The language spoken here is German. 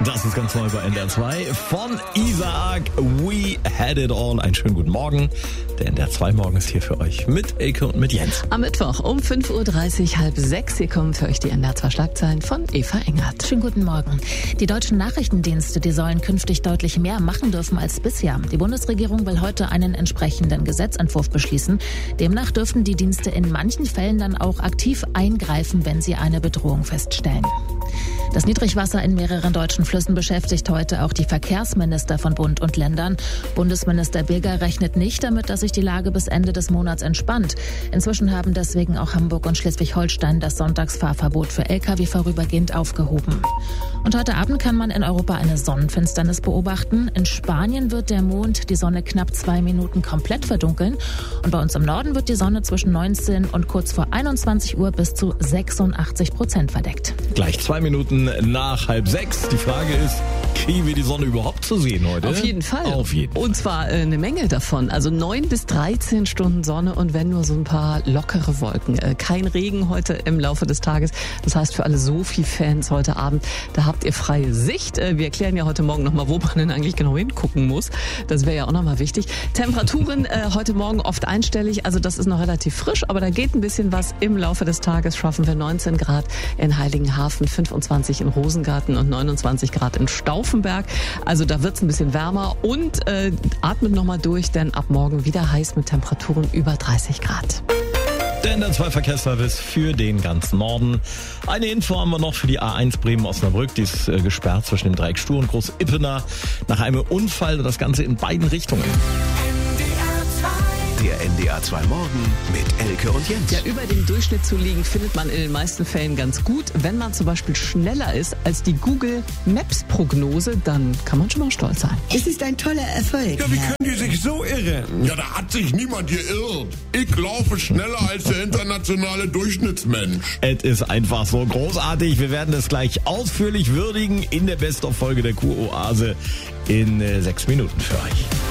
Das ist ganz neu bei NDR 2 von Isaac. We had it all. Einen schönen guten Morgen. Der NDR 2 Morgen ist hier für euch mit Elke und mit Jens. Am Mittwoch um 5.30 Uhr, 5:30 hier kommen für euch die NDR 2 Schlagzeilen von Eva Engert. Schönen guten Morgen. Die deutschen Nachrichtendienste, die sollen künftig deutlich mehr machen dürfen als bisher. Die Bundesregierung will heute einen entsprechenden Gesetzentwurf beschließen. Demnach dürften die Dienste in manchen Fällen dann auch aktiv eingreifen, wenn sie eine Bedrohung feststellen. Das Niedrigwasser in mehreren deutschen Flüssen beschäftigt heute auch die Verkehrsminister von Bund und Ländern. Bundesminister Birger rechnet nicht damit, dass sich die Lage bis Ende des Monats entspannt. Inzwischen haben deswegen auch Hamburg und Schleswig-Holstein das Sonntagsfahrverbot für Lkw vorübergehend aufgehoben. Und heute Abend kann man in Europa eine Sonnenfinsternis beobachten. In Spanien wird der Mond die Sonne knapp 2 Minuten komplett verdunkeln. Und bei uns im Norden wird die Sonne zwischen 19 und kurz vor 21 Uhr bis zu 86% verdeckt. Gleich 2 Minuten nach 5:30. Die Frage ist, kriegen wir die Sonne überhaupt zu sehen heute? Auf jeden Fall. Auf jeden Fall. Und zwar eine Menge davon. Also 9 bis 13 Stunden Sonne und wenn nur so ein paar lockere Wolken. Kein Regen heute im Laufe des Tages. Das heißt für alle Sophie-Fans heute Abend, da habt ihr freie Sicht. Wir erklären ja heute Morgen nochmal, wo man denn eigentlich genau hingucken muss. Das wäre ja auch nochmal wichtig. Temperaturen heute Morgen oft einstellig. Also das ist noch relativ frisch, aber da geht ein bisschen was. Im Laufe des Tages schaffen wir 19 Grad in Heiligenhafen, 25 in Rosengarten und 29 Grad in Stauffenberg. Also da wird's ein bisschen wärmer und atmet nochmal durch, denn ab morgen wieder heiß mit Temperaturen über 30 Grad. Der NDR 2 Verkehrsservice für den ganzen Norden. Eine Info haben wir noch für die A1 Bremen-Osnabrück. Die ist gesperrt zwischen dem Dreieck Stur und Groß-Ippener nach einem Unfall. Das Ganze in beiden Richtungen. Der NDR 2 Morgen mit Elke und Jens. Ja, über dem Durchschnitt zu liegen findet man in den meisten Fällen ganz gut. Wenn man zum Beispiel schneller ist als die Google Maps Prognose, dann kann man schon mal stolz sein. Es ist ein toller Erfolg. Ja, wie können die sich so irren? Ja, da hat sich niemand geirrt. Ich laufe schneller als der internationale Durchschnittsmensch. Es ist einfach so großartig. Wir werden es gleich ausführlich würdigen in der Best-of-Folge der Kuroase in 6 Minuten für euch.